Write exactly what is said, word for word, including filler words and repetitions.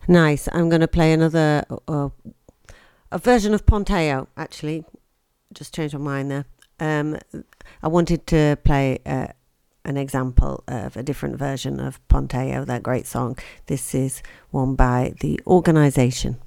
Nice. I'm going to play another uh, a version of Ponteo. Actually, just changed my mind there. Um, I wanted to play uh, an example of a different version of Ponteo, that great song. This is one by The Organisation.